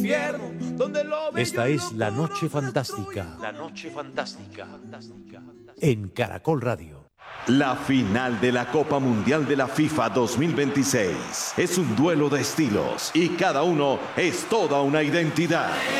Esta es La Noche Fantástica. La Noche Fantástica. En Caracol Radio. La final de la Copa Mundial de la FIFA 2026 es un duelo de estilos y cada uno es toda una identidad.